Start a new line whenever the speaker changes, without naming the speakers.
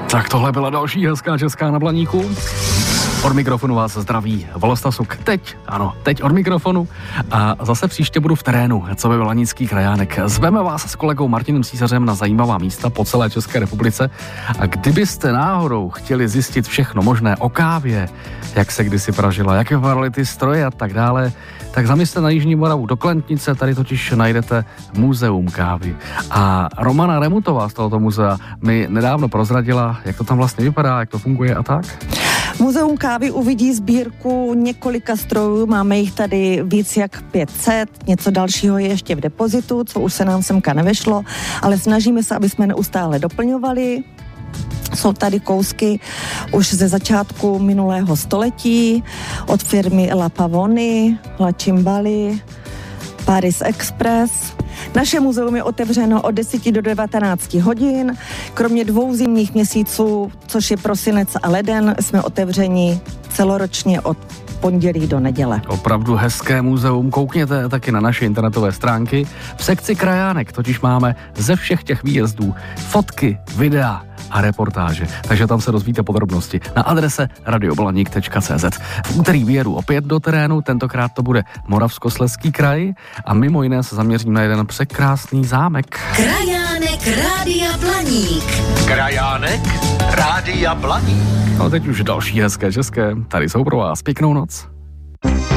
Tak tohle byla další hezká česká na Blaníku. Od mikrofonu vás zdraví Volostasuk. Teď od mikrofonu. A zase příště budu v terénu, co by Blanický krajánek. Zveme vás s kolegou Martinem Císařem na zajímavá místa po celé České republice. A kdybyste náhodou chtěli zjistit všechno možné o kávě, jak se kdysi pražila, jak vypadaly ty stroje a tak dále, tak zamyslete na Jižní Moravu do Klentnice, tady totiž najdete muzeum kávy. A Romana Remutová z tohoto muzea mi nedávno prozradila, jak to tam vlastně vypadá, jak to funguje a tak.
Muzeum kávy uvidí sbírku několika strojů, máme jich tady víc jak 500, něco dalšího je ještě v depozitu, co už se nám semka nevešlo, ale snažíme se, aby jsme neustále doplňovali. Jsou tady kousky už ze začátku minulého století od firmy La Pavoni, La Cimbali, Paris Express. Naše muzeum je otevřeno od 10 do 19 hodin. Kromě 2 zimních měsíců, což je prosinec a leden, jsme otevřeni celoročně od pondělí do neděle.
Opravdu hezké muzeum, koukněte taky na naše internetové stránky. V sekci krajánek totiž máme ze všech těch výjezdů fotky, videa a reportáže, takže tam se dozvíte podrobnosti na adrese radioblaník.cz. V úterý vyjedu opět do terénu, tentokrát to bude Moravskoslezský kraj a mimo jiné se zaměřím na jeden překrásný zámek.
Krajánek Rádia Blaník.
Krajánek Rádia Blaník.
No teď už další hezké české, tady jsou pro vás. Pěknou noc.